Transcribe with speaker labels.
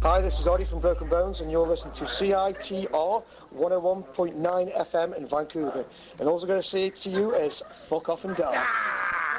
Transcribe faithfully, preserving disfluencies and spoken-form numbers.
Speaker 1: Hi, this is Audie from Broken Bones, and you're listening to C I T R one oh one point nine F M in Vancouver. And all I'm going to say to you is, fuck off and die.